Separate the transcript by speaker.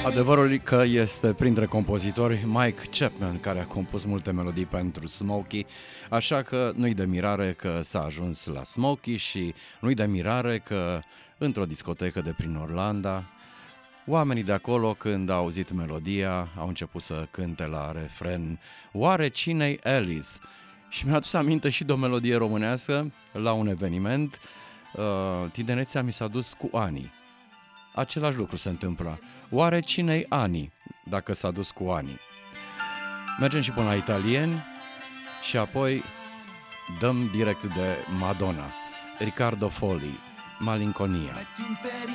Speaker 1: Adevărul că este printre compozitori Mike Chapman, care a compus multe melodii pentru Smokey, așa că nu-i de mirare că s-a ajuns la Smokey și nu-i de mirare că într-o discotecă de prin Orlando, oamenii de acolo, când au auzit melodia, au început să cânte la refren: "Oare cine-i Alice?" Și mi-a adus aminte și de o melodie românească la un eveniment. Tinerețea mi s-a dus cu Ani. Același lucru se întâmplă. Oare cine-i Ani, dacă s-a dus cu Ani? Mergem și până la italieni și apoi dăm direct de Madonna. Riccardo Folli, Malinconia.